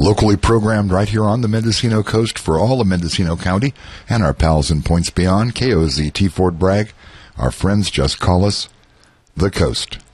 Locally programmed right here on the Mendocino coast for all of Mendocino County and our pals in points beyond. KOZT Fort Bragg. Our friends just call us The Coast.